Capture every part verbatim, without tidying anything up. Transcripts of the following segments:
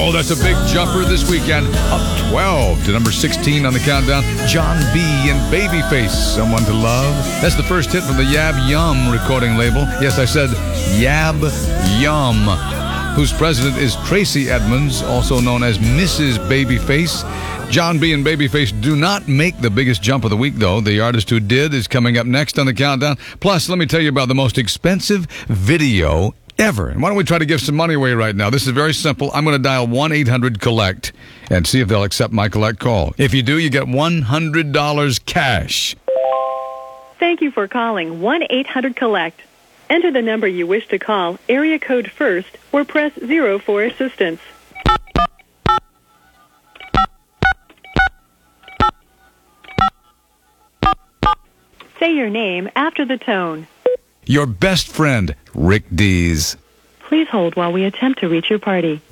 Oh, that's a big jumper this weekend. Up twelve to number sixteen on the countdown. John B. and Babyface, Someone to Love. That's the first hit from the Yab Yum recording label. Yes, I said Yab Yum, whose president is Tracy Edmonds, also known as Missus Babyface. John B. and Babyface do not make the biggest jump of the week, though. The artist who did is coming up next on the countdown. Plus, let me tell you about the most expensive video ever. And why don't we try to give some money away right now? This is very simple. I'm going to dial one eight hundred collect and see if they'll accept my collect call. If you do, you get one hundred dollars cash. Thank you for calling one eight hundred collect. Enter the number you wish to call, area code first, or press zero for assistance. Say your name after the tone. Your best friend, Rick Dees. Please hold while we attempt to reach your party.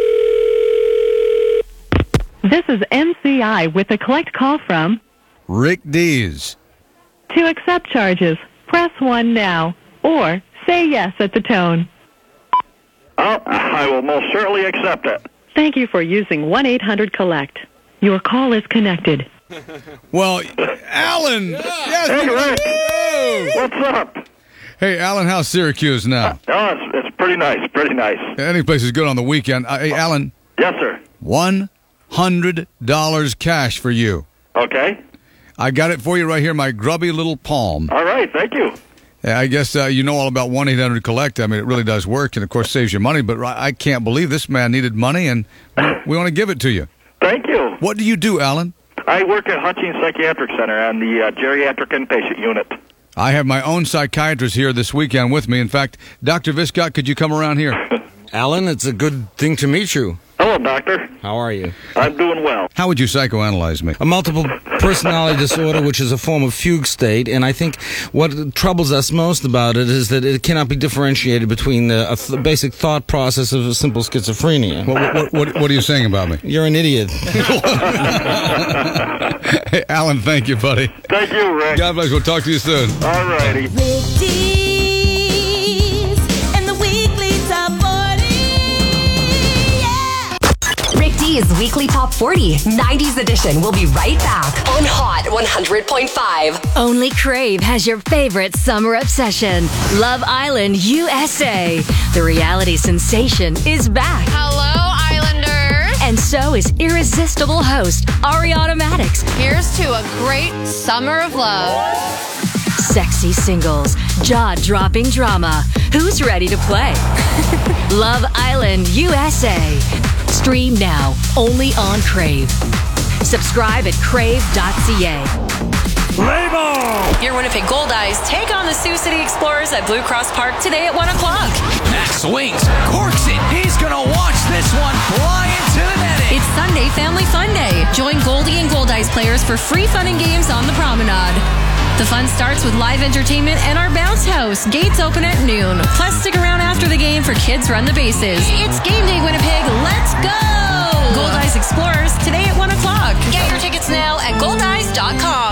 This is M C I with a collect call from Rick Dees. To accept charges, press one now, or say yes at the tone. Oh, I will most certainly accept it. Thank you for using one eight hundred collect. Your call is connected. Well, Alan! Yes, Hey, Rick. Hey. What's up? Hey, Alan, how's Syracuse now? Oh, it's, it's pretty nice, pretty nice. Any place is good on the weekend. Uh, hey, Alan, Yes, sir. one hundred dollars cash for you. Okay. I got it for you right here, my grubby little palm. All right, thank you. I guess uh, you know all about one eight hundred collect. I mean, it really does work, and of course saves you money, but I can't believe this man needed money, and we want to give it to you. Thank you. What do you do, Alan? I work at Hutchings Psychiatric Center on the uh, geriatric inpatient unit. I have my own psychiatrist here this weekend with me. In fact, Doctor Viscott, could you come around here? Alan, it's a good thing to meet you. Hello, doctor. How are you? I'm doing well. How would you psychoanalyze me? A multiple personality disorder, which is a form of fugue state, and I think what troubles us most about it is that it cannot be differentiated between the a th- basic thought process of a simple schizophrenia. What, what, what, what are you saying about me? You're an idiot. Hey, Alan, thank you, buddy. Thank you, Rick. God bless. We'll talk to you soon. All righty. Rick Dees and the weekly top forty. Yeah. Rick Dees Weekly Top forty, nineties edition. We'll be right back on Hot one hundred point five. Only Crave has your favorite summer obsession. Love Island U S A. The reality sensation is back. Hello, Islanders. And so is irresistible host Ariana Maddox. Here's to a great summer of love. Sexy singles, jaw-dropping drama. Who's ready to play? Love Island U S A. Stream now, only on Crave. Subscribe at crave dot c a. Your Winnipeg Goldeyes take on the Sioux City Explorers at Blue Cross Park today at one o'clock. Max swings, corks it. He's going to watch this one fly into the netting. It's Sunday Family Fun Day. Join Goldie and Goldeyes players for free fun and games on the promenade. The fun starts with live entertainment and our bounce house. Gates open at noon. Plus, stick around after the game for Kids Run the Bases. It's game day, Winnipeg. Let's go! Goldeyes Explorers today at one o'clock. Get your tickets now at goldeyes dot com.